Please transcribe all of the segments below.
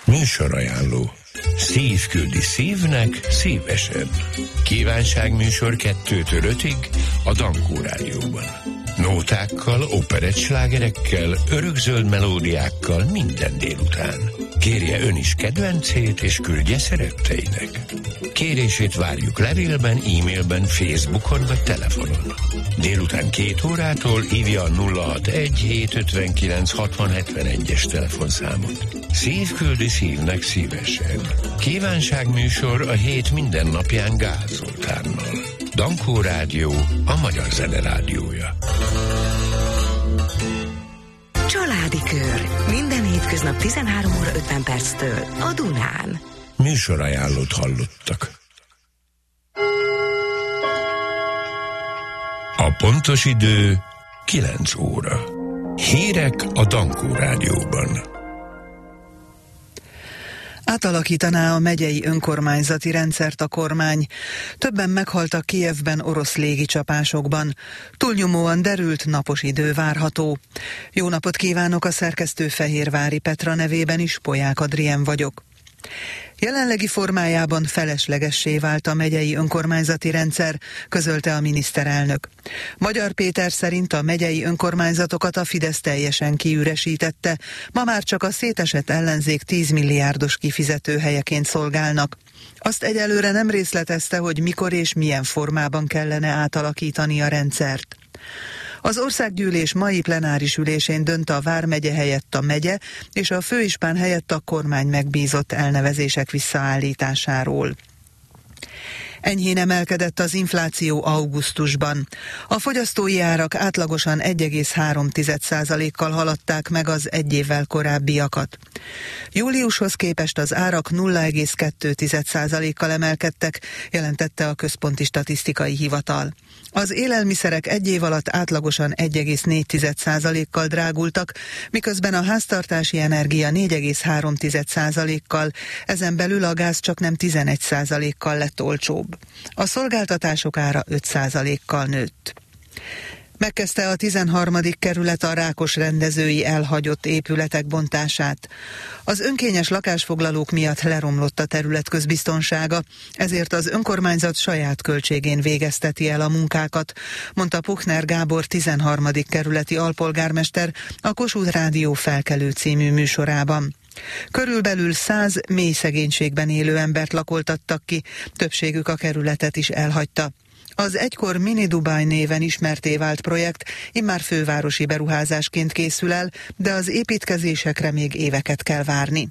Műsorajánló. Szív küldi szívnek szívesen. Kívánságműsor 2-től 5-ig a Dankó Rádióban. Nótákkal, operettslágerekkel, örökzöld melódiákkal minden délután. Kérje ön is kedvencét, és küldje szeretteinek. Kérését várjuk levélben, e-mailben, Facebookon vagy telefonon. Délután 2 órától hívja a 061 759 6071-es telefonszámot. Szív küldi szívnek szívesen. Kívánságműsor a hét minden napján Gál Zoltánnal. Dankó Rádió, a magyar zene rádiója. Családi Kör. Minden hétköznap 13 óra 50 perctől a Dunán. Műsorajánlót hallottak. A pontos idő 9 óra. Hírek a Dankó Rádióban. Átalakítaná a megyei önkormányzati rendszert a kormány. Többen meghaltak Kijevben orosz légicsapásokban. Túlnyomóan derült napos idő várható. Jó napot kívánok, a szerkesztő Fehérvári Petra nevében is, Polyák Adrien vagyok. Jelenlegi formájában feleslegessé vált a megyei önkormányzati rendszer, közölte a miniszterelnök. Magyar Péter szerint a megyei önkormányzatokat a Fidesz teljesen kiüresítette, ma már csak a szétesett ellenzék 10 milliárdos kifizetőhelyeként szolgálnak. Azt egyelőre nem részletezte, hogy mikor és milyen formában kellene átalakítani a rendszert. Az országgyűlés mai plenáris ülésén dönt a vármegye helyett a megye, és a főispán helyett a kormány megbízott elnevezések visszaállításáról. Enyhén emelkedett az infláció augusztusban. A fogyasztói árak átlagosan 1,3%-kal haladták meg az egy évvel korábbiakat. Júliushoz képest az árak 0,2%-kal emelkedtek, jelentette a Központi Statisztikai Hivatal. Az élelmiszerek egy év alatt átlagosan 1,4%-kal drágultak, miközben a háztartási energia 4,3%-kal, ezen belül a gáz csaknem 11%-kal lett olcsóbb. A szolgáltatások ára 5%-kal nőtt. Megkezdte a 13. kerület a Rákos rendezői elhagyott épületek bontását. Az önkényes lakásfoglalók miatt leromlott a terület közbiztonsága, ezért az önkormányzat saját költségén végezteti el a munkákat, mondta Puchner Gábor 13. kerületi alpolgármester a Kossuth Rádió Felkelő című műsorában. Körülbelül 100 mély szegénységben élő embert lakoltattak ki, többségük a kerületet is elhagyta. Az egykor Mini Dubaj néven ismertté vált projekt immár fővárosi beruházásként készül el, de az építkezésekre még éveket kell várni.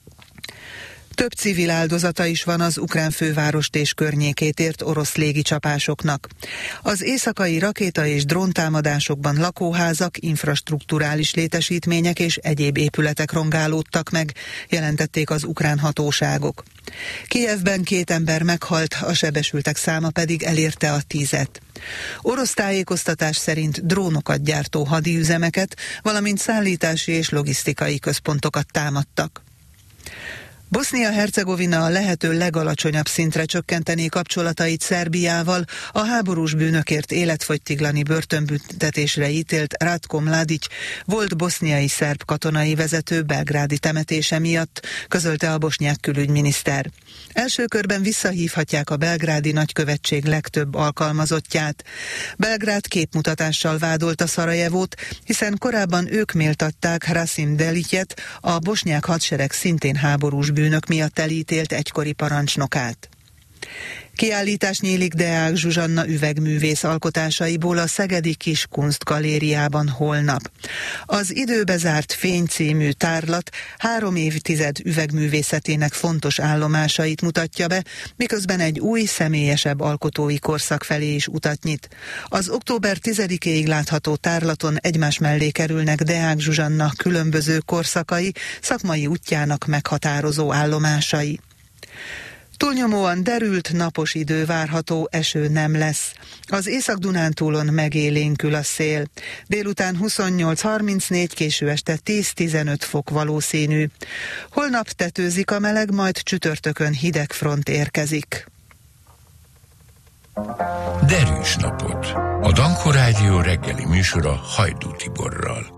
Több civil áldozata is van az ukrán fővárost és környékét ért orosz légicsapásoknak. Az éjszakai rakéta- és dróntámadásokban lakóházak, infrastrukturális létesítmények és egyéb épületek rongálódtak meg, jelentették az ukrán hatóságok. Kijevben 2 ember meghalt, a sebesültek száma pedig elérte a 10-et. Orosz tájékoztatás szerint drónokat gyártó hadiüzemeket, valamint szállítási és logisztikai központokat támadtak. Bosznia-Hercegovina a lehető legalacsonyabb szintre csökkentené kapcsolatait Szerbiával, a háborús bűnökért életfogytiglani börtönbüntetésre ítélt Ratko Mladic volt boszniai szerb katonai vezető belgrádi temetése miatt, közölte a bosnyák külügyminiszter. Első körben visszahívhatják a belgrádi nagykövetség legtöbb alkalmazottját. Belgrád képmutatással vádolta Szarajevót, hiszen korábban ők méltatták Rasim Delicet, a bosnyák hadsereg szintén háborús bűnök miatt elítélt egykori parancsnokát. Kiállítás nyílik Deák Zsuzsanna üvegművész alkotásaiból a Szegedi Kis Kunstgalériában holnap. Az Időbe zárt fény című tárlat 3 évtized üvegművészetének fontos állomásait mutatja be, miközben egy új, személyesebb alkotói korszak felé is utat nyit. Az október 10-éig látható tárlaton egymás mellé kerülnek Deák Zsuzsanna különböző korszakai, szakmai útjának meghatározó állomásai. Túlnyomóan derült, napos idő várható, eső nem lesz. Az Észak-Dunántúlon megélénkül a szél. Délután 28-34, késő este 10-15 fok valószínű. Holnap tetőzik a meleg, majd csütörtökön hideg front érkezik. Derűs napot! A Dankó Rádió reggeli műsora Hajdú Tiborral.